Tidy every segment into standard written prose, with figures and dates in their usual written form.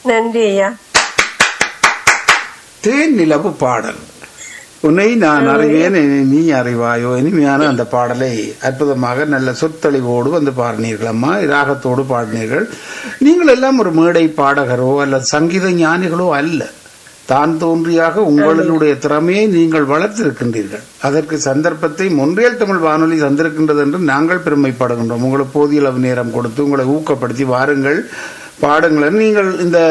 நன்றி ஐயா. தேன் நிலவு பாடல். உன்னை நான் அறிவேன் நீ அறிவாயோ இனிமையான அந்த பாடலை அற்புதமாக நல்ல சொற்தளிவோடு வந்து பாடினீர்கள் அம்மா. ராகத்தோடு பாடினீர்கள். நீங்கள் எல்லாம் ஒரு மேடை பாடகரோ அல்லது சங்கீத ஞானிகளோ அல்ல. தான் தோன்றியாக உங்களுடைய திறமையை நீங்கள் வளர்த்திருக்கின்றீர்கள். அதற்கு சந்தர்ப்பத்தை மொன்றியல் தமிழ் வானொலி தந்திருக்கின்றது என்று நாங்கள் பெருமைப்படுகின்றோம். உங்களுக்கு போதிய அளவு நேரம் கொடுத்து உங்களை ஊக்கப்படுத்தி வாருங்கள் பாடுங்கள். நீங்கள் இந்த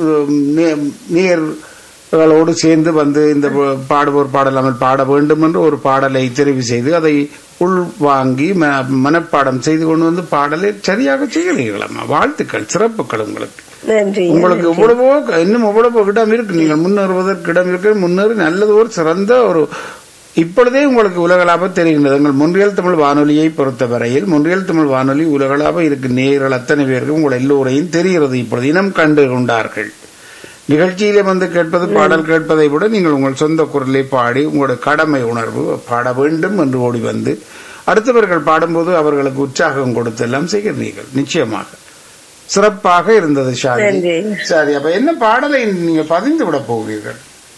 நேர்களோடு சேர்ந்து வந்து இந்த பாடுவோர் பாடலாமல் பாட வேண்டும் என்று ஒரு பாடலை தெரிவு செய்து அதை உள்வாங்கி மனப்பாடம் செய்து கொண்டு வந்து பாடலை சரியாக செய்கிறீர்களம்மா. வாழ்த்துக்கள், சிறப்புகள் உங்களுக்கு. உங்களுக்கு எவ்வளவோ இன்னும் எவ்வளவோ இடம் இருக்கு. நீங்கள் முன்னேறுவதற்கு இடம் இருக்கு. முன்னேறி நல்லது ஒரு சிறந்த ஒரு இப்பொழுதே உங்களுக்கு உலகளாக தெரிகின்றது. எங்கள் மொன்றியல் தமிழ் வானொலியை பொறுத்தவரையில் மொன்றியல் தமிழ் வானொலி உலகளாக இருக்கு. நேர்கள் அத்தனை பேருக்கு உங்கள் எல்லோரையும் தெரிகிறது. இப்பொழுது இனம் கண்டு கொண்டார்கள். நிகழ்ச்சியிலே வந்து கேட்பது பாடல் கேட்பதை விட நீங்கள் உங்கள் சொந்த குரலை பாடி உங்களுடைய கடமை உணர்வு பாட வேண்டும் என்று ஓடி வந்து அடுத்தவர்கள் பாடும்போது அவர்களுக்கு உற்சாகம் கொடுத்து எல்லாம் செய்கிறீர்கள். நிச்சயமாக சிறப்பாக இருந்தது ஷாதி. சரி, அப்ப என்ன பாடலை நீங்க பதிந்து விட போகிறீர்கள்?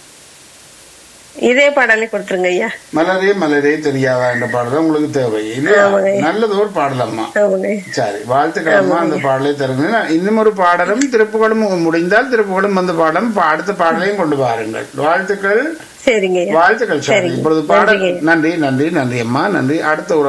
இதே பாடலை கொடுத்துருங்க ஐயா. மலரே மலரே தெரியாதா என்ற பாடல் உங்களுக்கு தேவை. நல்லது ஒரு பாடலம்மா. சரி, வாழ்த்துக்களம்மா. அந்த பாடலை தருங்க. இன்னும் ஒரு பாடலும் திருப்புகளும் முடிந்தால் திருப்புகளும் வந்து பாடம் அடுத்த பாடலையும் கொண்டு பாருங்கள். வாழ்த்துக்கள். சரிங்க, வாழ்த்துக்கள் ஷாதி. இப்பொழுது பாடல். நன்றி நன்றி நன்றி அம்மா. நன்றி. அடுத்த